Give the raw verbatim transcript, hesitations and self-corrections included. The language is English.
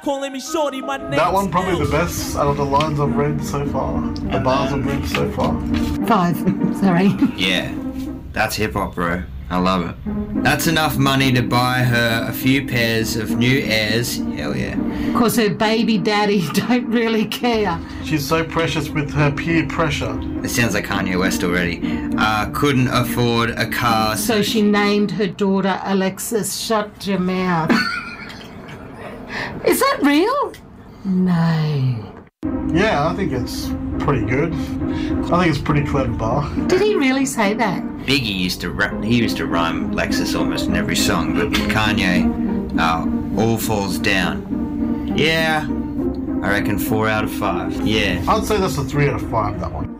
calling me shorty, my name. That one probably the best out of the lines I've read so far. The bars I've read so far. Five. Sorry. Yeah, that's hip hop, bro. I love it. That's enough money to buy her a few pairs of new Airs. Hell yeah. Because her baby daddy don't really care. She's so precious with her peer pressure. It sounds like Kanye West already. Uh, couldn't afford a car. So she named her daughter Alexis. Shut your mouth. Is that real? No. Yeah, I think it's pretty good. I think it's pretty clever bar. Did he really say that? Biggie used to rap, he used to rhyme Lexus almost in every song, but Kanye, oh, all falls down. Yeah, I reckon four out of five. Yeah. I'd say that's a three out of five, that one.